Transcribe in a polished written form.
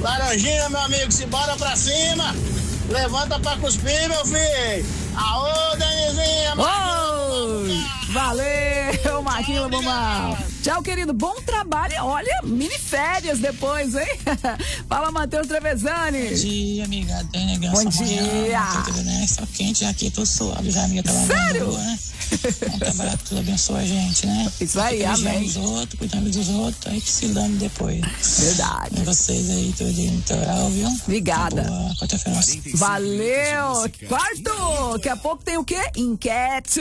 Laranjinha, meu amigo, se bora pra cima. Levanta pra cuspir, meu filho. Aô, Danizinha, Valeu, Marquinhos Lobomão. Tchau, querido. Bom trabalho. Olha, mini férias depois, hein? Fala, Matheus Trevezani. Bom dia, amiga. Bom dia. Só quente aqui, tô suado já, amiga. Sério? Rua, né? Vamos trabalhar, tudo abençoa a gente, né? Isso aí, amém. Cuidando dos outros, aí que se dane depois. Verdade. E vocês aí, todo dia no litoral, viu? Obrigada. Boa quarta-feira. Valeu. Quarto. Daqui a pouco tem o quê? Enquete.